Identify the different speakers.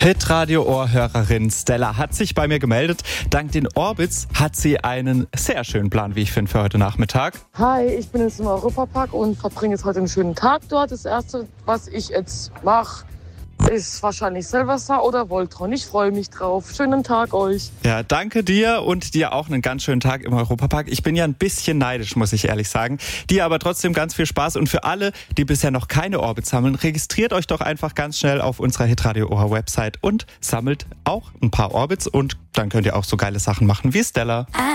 Speaker 1: Hitradio-Ohrhörerin Stella hat sich bei mir gemeldet. Dank den Orbits hat sie einen sehr schönen Plan, wie ich finde, für heute Nachmittag.
Speaker 2: Hi, ich bin jetzt im Europapark und verbringe jetzt heute einen schönen Tag dort. Das Erste, was ich jetzt mache, ist wahrscheinlich Silvester oder Voltron. Ich freue mich drauf. Schönen Tag euch.
Speaker 1: Ja, danke dir und dir auch einen ganz schönen Tag im Europapark. Ich bin ja ein bisschen neidisch, muss ich ehrlich sagen. Dir aber trotzdem ganz viel Spaß. Und für alle, die bisher noch keine Orbits sammeln, registriert euch doch einfach ganz schnell auf unserer Hitradio Ohr Website und sammelt auch ein paar Orbits. Und dann könnt ihr auch so geile Sachen machen wie Stella.